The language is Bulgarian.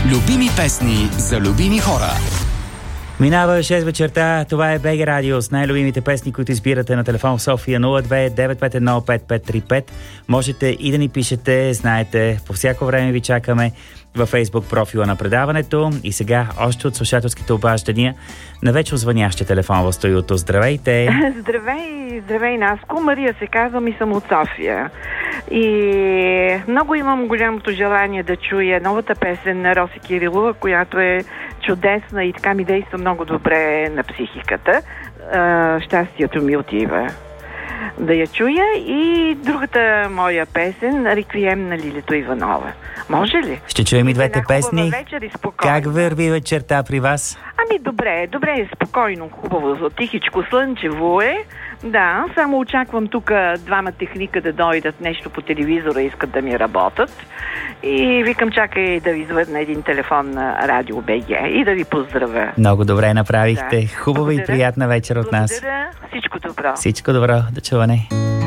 Любими песни за любими хора. Минава 6 вечерта, това е БГ Радио с най-любимите песни, които избирате на телефон в София 02-951-5535. Можете и да ни пишете, знаете, по всяко време ви чакаме във Фейсбук профила на предаването. И сега още от слушателските обаждания на вече звънящия телефон в студиото. Здравейте! Здравей, Наско. Мария се казвам и съм от София. И много имам голямото желание да чуя новата песен на Роси Кирилова, която е чудесна и така ми действа много добре на психиката. Щастието ми отива. Да я чуя. И другата моя песен, Реквием на Лилито Иванова. Може ли? Ще чуем и двете песни. Как върви вечерта при вас? Ами добре, спокойно, хубаво, тихичко, слънчево е. Да, само очаквам тук двама техника да дойдат, нещо по телевизора искат да ми работят. И викам, чакай да ви звъдна един телефон на Радио БГ и да ви поздравя. Много добре направихте. Да. Хубава и приятна вечер от нас. Благодаря. Всичко добро. Всичко добро. До чуване.